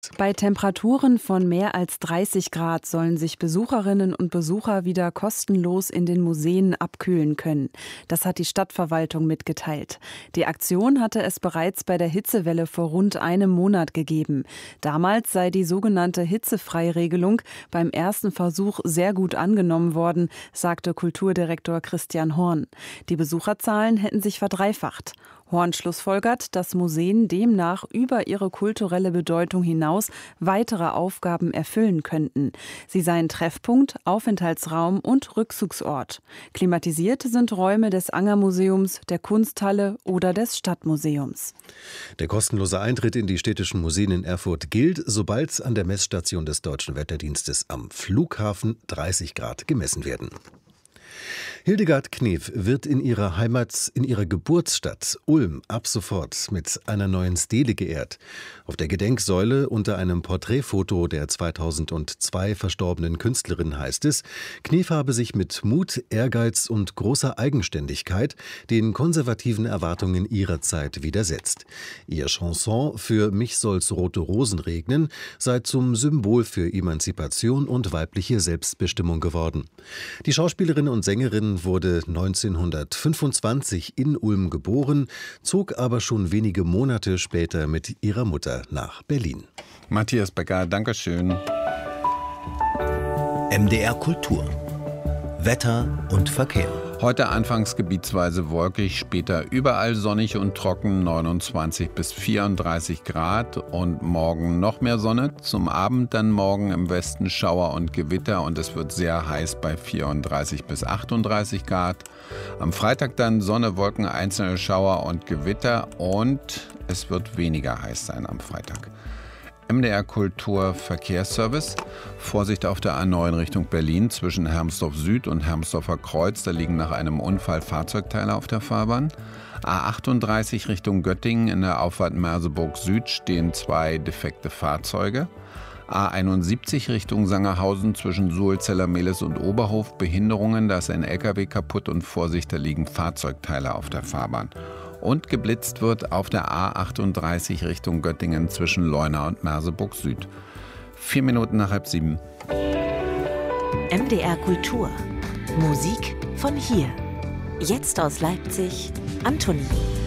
Bei Temperaturen von mehr als 30 Grad sollen sich Besucherinnen und Besucher wieder kostenlos in den Museen abkühlen können. Das hat die Stadtverwaltung mitgeteilt. Die Aktion hatte es bereits bei der Hitzewelle vor rund einem Monat gegeben. Damals sei die sogenannte Hitzefreiregelung beim ersten Versuch sehr gut angenommen worden, sagte Kulturdirektor Christian Horn. Die Besucherzahlen hätten sich verdreifacht. Horn schlussfolgert, dass Museen demnach über ihre kulturelle Bedeutung hinaus weitere Aufgaben erfüllen könnten. Sie seien Treffpunkt, Aufenthaltsraum und Rückzugsort. Klimatisiert sind Räume des Angermuseums, der Kunsthalle oder des Stadtmuseums. Der kostenlose Eintritt in die städtischen Museen in Erfurt gilt, sobald an der Messstation des Deutschen Wetterdienstes am Flughafen 30 Grad gemessen werden. Hildegard Knef wird in ihrer Heimat, in ihrer Geburtsstadt Ulm ab sofort mit einer neuen Stele geehrt. Auf der Gedenksäule unter einem Porträtfoto der 2002 verstorbenen Künstlerin heißt es, Knef habe sich mit Mut, Ehrgeiz und großer Eigenständigkeit den konservativen Erwartungen ihrer Zeit widersetzt. Ihr Chanson »Für mich soll's rote Rosen regnen« sei zum Symbol für Emanzipation und weibliche Selbstbestimmung geworden. Die Schauspielerin und Sängerin wurde 1925 in Ulm geboren, zog aber schon wenige Monate später mit ihrer Mutter nach Berlin. Matthias Becker, Dankeschön. MDR Kultur. Wetter und Verkehr. Heute anfangs gebietsweise wolkig, später überall sonnig und trocken, 29 bis 34 Grad und morgen noch mehr Sonne. Zum Abend dann morgen im Westen Schauer und Gewitter und es wird sehr heiß bei 34 bis 38 Grad. Am Freitag dann Sonne, Wolken, einzelne Schauer und Gewitter und es wird weniger heiß sein am Freitag. MDR Kultur Verkehrsservice. Vorsicht auf der A9 Richtung Berlin zwischen Hermsdorf Süd und Hermsdorfer Kreuz. Da liegen nach einem Unfall Fahrzeugteile auf der Fahrbahn. A38 Richtung Göttingen in der Auffahrt Merseburg Süd stehen 2 defekte Fahrzeuge. A71 Richtung Sangerhausen zwischen Suhlzeller, Mehlis und Oberhof. Behinderungen, da ist ein LKW kaputt und Vorsicht, da liegen Fahrzeugteile auf der Fahrbahn. Und geblitzt wird auf der A38 Richtung Göttingen zwischen Leuna und Merseburg Süd. 4 Minuten nach 6:30. MDR Kultur. Musik von hier. Jetzt aus Leipzig, Antonie.